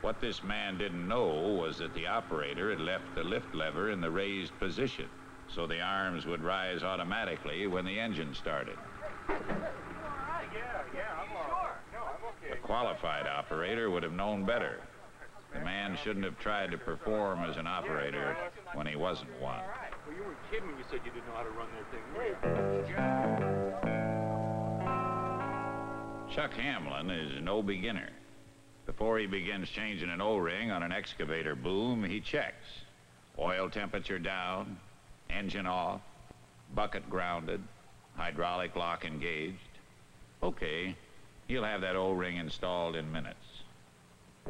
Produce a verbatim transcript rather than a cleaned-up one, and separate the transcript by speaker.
Speaker 1: What this man didn't know was that the operator had left the lift lever in the raised position, so the arms would rise automatically when the engine started. A qualified operator would have known better. The man shouldn't have tried to perform as an operator when he wasn't one.
Speaker 2: Well, you weren't kidding when you said you didn't know how to run that thing, were you?
Speaker 1: Chuck Hamlin is no beginner. Before he begins changing an O-ring on an excavator boom, he checks. Oil temperature down, engine off, bucket grounded, hydraulic lock engaged. Okay, he'll have that O-ring installed in minutes.